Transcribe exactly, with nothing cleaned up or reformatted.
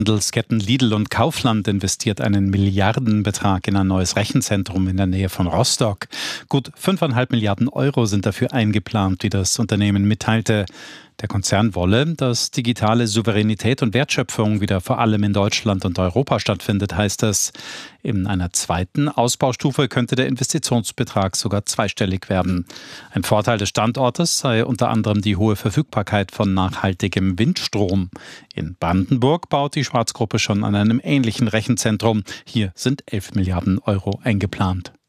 Handelsketten Lidl und Kaufland investiert einen Milliardenbetrag in ein neues Rechenzentrum in der Nähe von Rostock. Gut fünfeinhalb Milliarden Euro sind dafür eingeplant, wie das Unternehmen mitteilte. Der Konzern wolle, dass digitale Souveränität und Wertschöpfung wieder vor allem in Deutschland und Europa stattfindet, heißt es. In einer zweiten Ausbaustufe könnte der Investitionsbetrag sogar zweistellig werden. Ein Vorteil des Standortes sei unter anderem die hohe Verfügbarkeit von nachhaltigem Windstrom. In Brandenburg baut die Schwarz-Gruppe schon an einem ähnlichen Rechenzentrum. Hier sind elf Milliarden Euro eingeplant.